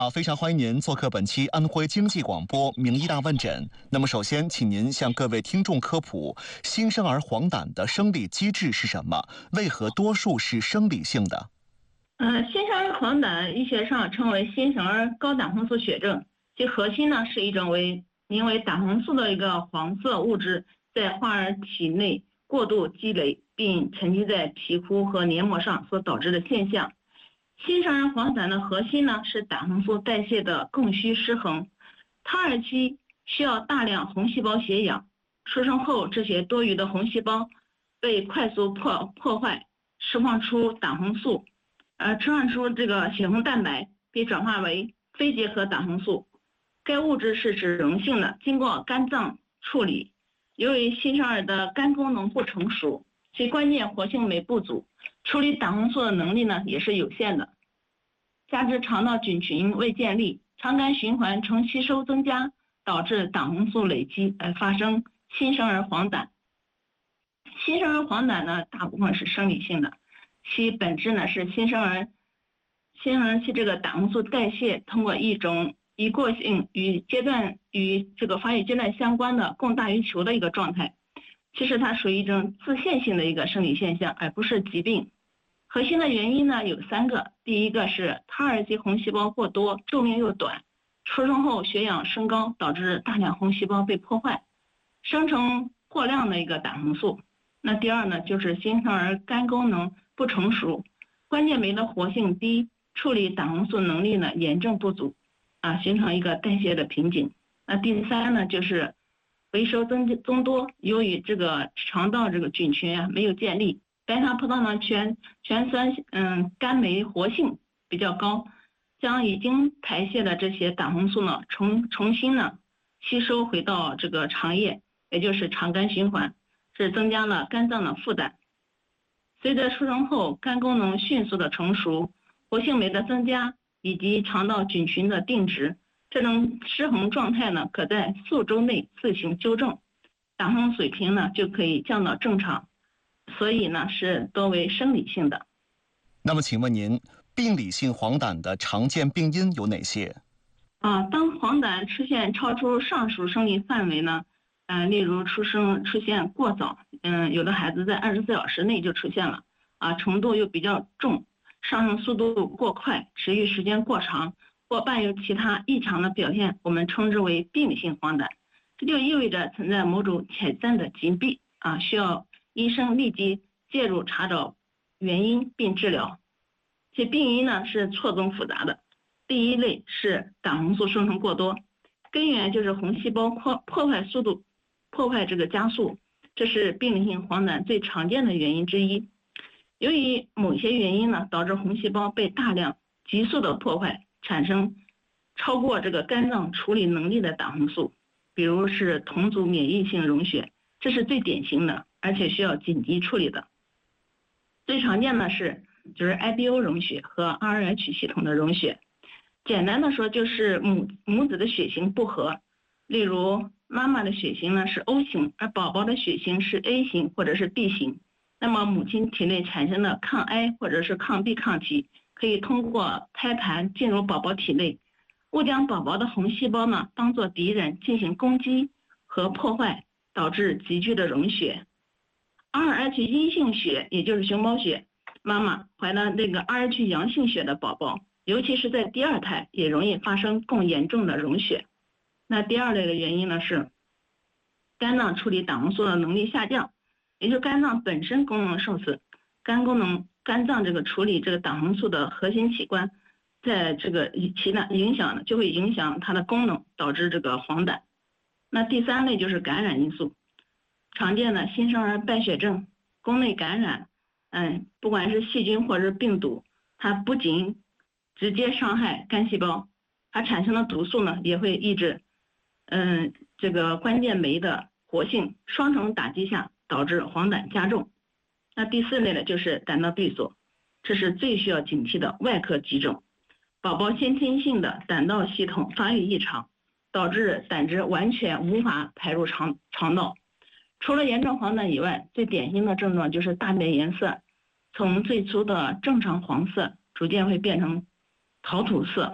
好，非常欢迎您做客本期安徽经济广播名医大问诊。那么，首先，请您向各位听众科普新生儿黄疸的生理机制是什么？为何多数是生理性的？ 新生儿黄疸医学上称为新生儿高胆红素血症，其核心呢是一种名为胆红素的一个黄色物质在患儿体内过度积累并沉积在皮肤和黏膜上所导致的现象。新生儿黄疸的核心呢是胆红素代谢的供需失衡，胎儿期需要大量红细胞血氧，出生后这些多余的红细胞被快速破坏，释放出胆红素，释放出这个血红蛋白被转化为非结合胆红素，该物质是脂溶性的，经过肝脏处理。由于新生儿的肝功能不成熟，其关键活性酶不足，处理胆红素的能力呢也是有限的，加之肠道菌群未建立，肠肝循环呈吸收增加，导致胆红素累积而发生新生儿黄疸。新生儿黄疸呢大部分是生理性的，其本质呢是新生儿期这个胆红素代谢通过一种一过性与这个发育阶段相关的供大于求的一个状态。其实它属于一种自限性的一个生理现象，而不是疾病。核心的原因呢有3个，第一个是胎儿期红细胞过多，寿命又短，出生后血氧升高，导致大量红细胞被破坏，生成过量的一个胆红素。那第二呢就是新生儿肝功能不成熟，关键酶的活性低，处理胆红素能力呢严重不足，形成一个代谢的瓶颈。那第3呢就是回收增多，由于这个肠道这个菌群没有建立，白糖葡萄糖全酸苷酶活性比较高，将已经排泄的这些胆红素呢重新呢吸收回到这个肠液，也就是肠肝循环，是增加了肝脏的负担。随着出生后肝功能迅速的成熟，活性酶的增加以及肠道菌群的定植，这种失衡状态呢可在数周内自行纠正，胆红素水平呢就可以降到正常，所以呢是多为生理性的。 那么请问您，病理性黄疸的常见病因有哪些？ 当黄疸出现超出上述生理范围呢，例如出现过早，有的孩子在24小时内就出现了，程度又比较重，上升速度过快，持续时间过长，或伴有其他异常的表现，我们称之为病理性黄疸。这就意味着存在某种潜在的疾病，需要医生立即介入查找原因并治疗。其病因呢是错综复杂的。第一类是胆红素生成过多，根源就是红细胞破坏这个加速，这是病理性黄疸最常见的原因之一。由于某些原因呢，导致红细胞被大量急速的破坏，产生超过这个肝脏处理能力的胆红素，比如是同组免疫性溶血，这是最典型的，而且需要紧急处理的。最常见的就是 IBO 溶血和 RH 系统的溶血。简单的说就是母子的血型不合，例如妈妈的血型呢是 O 型，而宝宝的血型是 A 型或者是 B 型，那么母亲体内产生的抗 I 或者是抗 B 抗体可以通过胎盘进入宝宝体内，误将宝宝的红细胞呢当作敌人进行攻击和破坏，导致急剧的溶血。RH 阴性血也就是熊猫血，妈妈怀了那个 RH 阳性血的宝宝，尤其是在第2胎也容易发生更严重的溶血。那第2类的原因呢是肝脏处理胆红素的能力下降，也就是肝脏本身功能受损，肝脏这个处理这个胆红素的核心器官，在这个其他影响呢就会影响它的功能，导致这个黄疸。那第3类就是感染因素，常见的新生儿败血症、宫内感染，不管是细菌或者是病毒，它不仅直接伤害肝细胞，它产生的毒素呢也会抑制这个关键酶的活性，双重打击下导致黄疸加重。那第4类呢就是胆道闭锁，这是最需要警惕的外科急症，宝宝先天性的胆道系统发育异常，导致胆汁完全无法排入肠道。除了严重黄疸以外，最典型的症状就是大便颜色从最初的正常黄色逐渐会变成桃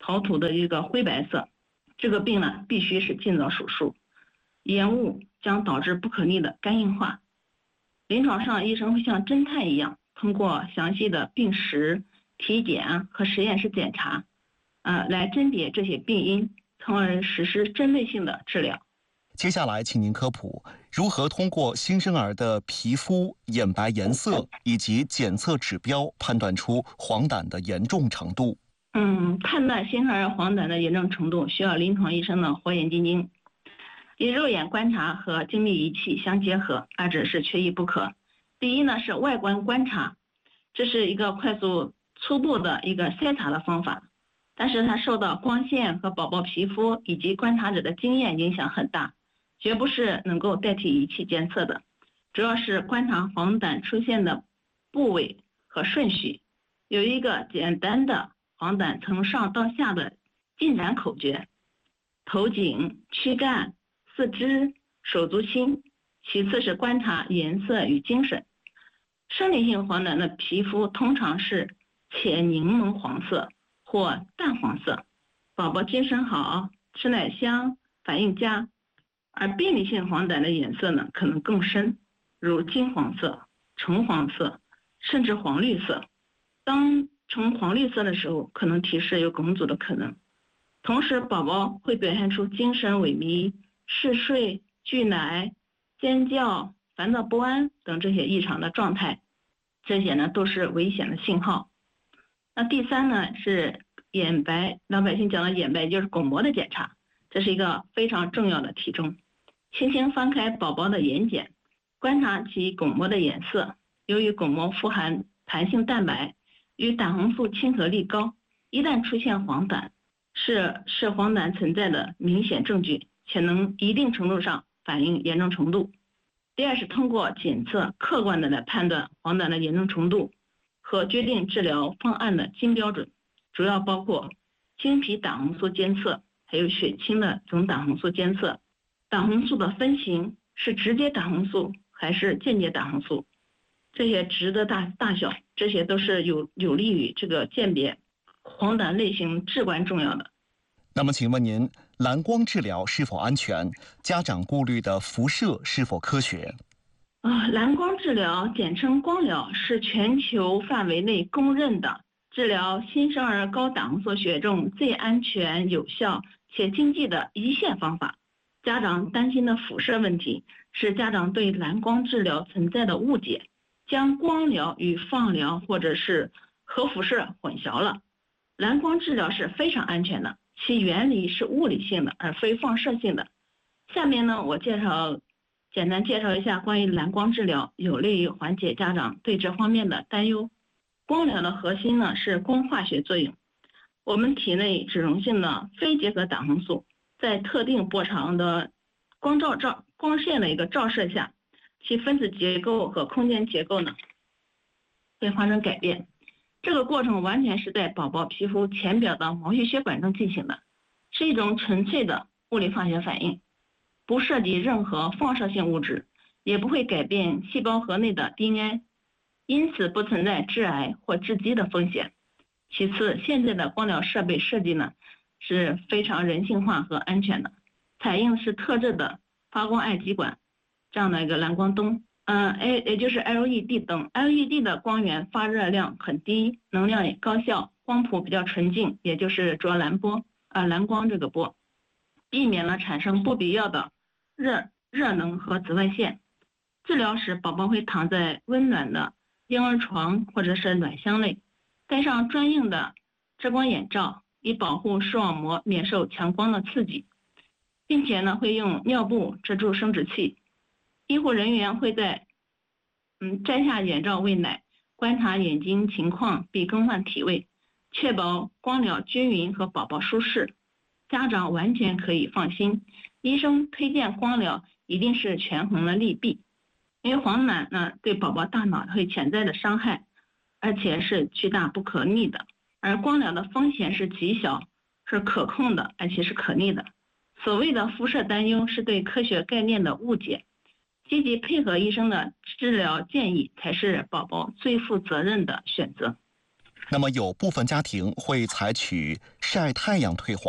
陶土的一个灰白色。这个病呢必须是尽早手术，延误将导致不可逆的肝硬化。临床上医生会像侦探一样，通过详细的病史、体检和实验室检查，来甄别这些病因，从而实施针对性的治疗。 接下来，请您科普如何通过新生儿的皮肤、眼白颜色以及检测指标判断出黄疸的严重程度。 判断新生儿黄疸的严重程度需要临床医生的火眼金睛，以肉眼观察和精密仪器相结合，二者是缺一不可。第一呢是外观观察，这是一个快速初步的一个筛查的方法，但是它受到光线和宝宝皮肤以及观察者的经验影响很大，绝不是能够代替仪器监测的。主要是观察黄疸出现的部位和顺序，有一个简单的黄疸从上到下的进展口诀：头颈、躯干、四肢、手足心。其次是观察颜色与精神。生理性黄疸的皮肤通常是浅柠檬黄色或淡黄色，宝宝精神好，吃奶香，反应佳。而病理性黄疸的颜色呢可能更深，如金黄色、橙黄色，甚至黄绿色。当呈黄绿色的时候，可能提示有梗阻的可能。同时宝宝会表现出精神萎靡、嗜睡、拒奶、尖叫、烦躁不安等这些异常的状态，这些呢都是危险的信号。那第三呢是眼白，老百姓讲的眼白就是巩膜的检查，这是一个非常重要的体征。轻轻翻开宝宝的眼睑，观察其巩膜的颜色，由于巩膜富含弹性蛋白，与胆红素亲和力高，一旦出现黄疸，是黄疸存在的明显证据，且能一定程度上反映严重程度。第二是通过检测客观的来判断黄疸的严重程度和决定治疗方案的金标准，主要包括经皮胆红素监测，还有血清的总胆红素监测。胆红素的分型是直接胆红素还是间接胆红素，这些值的大小，这些都是有利于这个鉴别黄疸类型至关重要的。 那么请问您，蓝光治疗是否安全？家长顾虑的辐射是否科学？ 蓝光治疗简称光疗，是全球范围内公认的治疗新生儿高胆红素血症最安全、有效且经济的一线方法。家长担心的辐射问题是家长对蓝光治疗存在的误解，将光疗与放疗或者是核辐射混淆了。蓝光治疗是非常安全的，其原理是物理性的而非放射性的。下面呢，我简单介绍一下关于蓝光治疗，有利于缓解家长对这方面的担忧。光疗的核心呢是光化学作用，我们体内脂溶性的非结合胆红素在特定波长的光线的一个照射下，其分子结构和空间结构呢会发生改变。这个过程完全是在宝宝皮肤浅表的毛细血管中进行的，是一种纯粹的物理化学反应，不涉及任何放射性物质，也不会改变细胞核内的 DNA， 因此不存在致癌或致畸的风险。其次，现在的光疗设备设计呢是非常人性化和安全的，采用是特制的发光爱极管这样的一个蓝光灯，也就是 LED 灯。LED 的光源发热量很低，能量也高效，光谱比较纯净，也就是主要蓝光这个波，避免了产生不必要的热能和紫外线。治疗时，宝宝会躺在温暖的婴儿床或者是暖箱内，戴上专用的遮光眼罩，以保护视网膜免受强光的刺激，并且呢会用尿布遮住生殖器。医护人员会在摘下眼罩喂奶，观察眼睛情况并更换体位，确保光疗均匀和宝宝舒适。家长完全可以放心，医生推荐光疗一定是权衡了利弊，因为黄疸呢对宝宝大脑会潜在的伤害，而且是巨大不可逆的，而光疗的风险是极小，是可控的，而且是可逆的。所谓的辐射担忧是对科学概念的误解，积极配合医生的治疗建议才是宝宝最负责任的选择。 那么有部分家庭会采取晒太阳退黄。